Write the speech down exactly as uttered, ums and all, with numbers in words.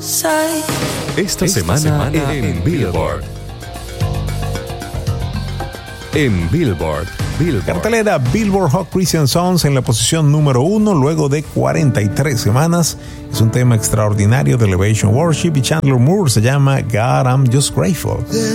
Esta, Esta semana, semana en, en Billboard. En Billboard, Billboard. Cartelera Billboard Hot Christian Songs en la posición número uno luego de cuarenta y tres semanas. Es un tema extraordinario de Elevation Worship y Chandler Moore, se llama God I'm Just Grateful.